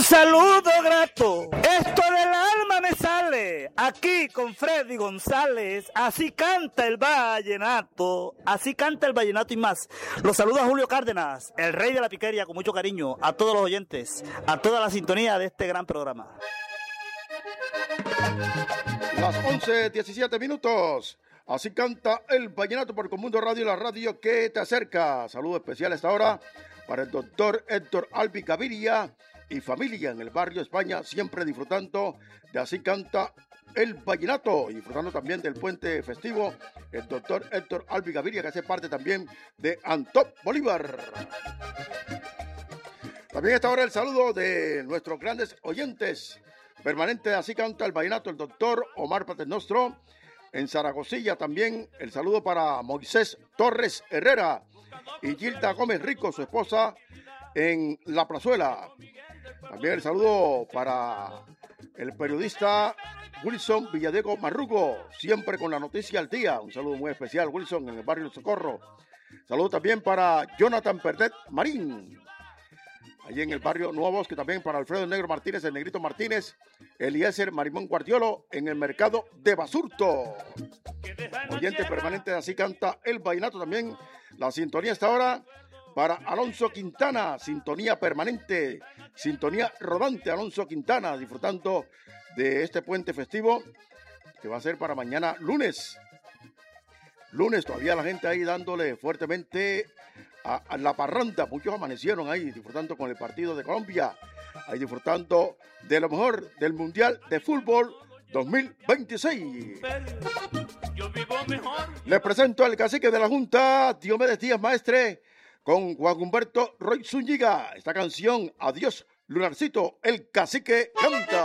saludo grato, esto del alma me sale, aquí con Freddy González, así canta el vallenato y más. Los saluda Julio Cárdenas, el rey de la piquería, con mucho cariño a todos los oyentes, a toda la sintonía de este gran programa. Las 11:17 minutos. Así canta el vallenato por Comundo Radio, la radio que te acerca. Saludo especial a esta hora para el doctor Héctor Albi Gaviria y familia en el barrio España, siempre disfrutando de Así canta el vallenato y disfrutando también del puente festivo. El doctor Héctor Albi Gaviria, que hace parte también de Antop Bolívar. También a esta hora el saludo de nuestros grandes oyentes permanentes de Así canta el vallenato, el doctor Omar Paternostro. En Zaragozilla también el saludo para Moisés Torres Herrera y Gilda Gómez Rico, su esposa, en La Plazuela. También el saludo para el periodista Wilson Villadiego Marrugo, siempre con la noticia al día. Un saludo muy especial, Wilson, en el barrio Socorro. Saludo también para Jonathan Perdet Marín, allí en el barrio Nuevo Bosque, también para Alfredo Negro Martínez, el Negrito Martínez, Eliezer Marimón Guardiolo, en el mercado de Basurto. Oyente permanente de Así canta el vallenato, también la sintonía hasta ahora para Alonso Quintana, sintonía permanente, sintonía rodante, Alonso Quintana, disfrutando de este puente festivo que va a ser para mañana lunes. Lunes, todavía la gente ahí dándole fuertemente a la parranda. Muchos amanecieron ahí disfrutando con el partido de Colombia, ahí disfrutando de lo mejor del Mundial de Fútbol 2026. Les presento al cacique de la Junta, Diomedes Díaz Maestre, con Juan Humberto Roy Zúñiga. Esta canción, Adiós Lunarcito, el cacique canta.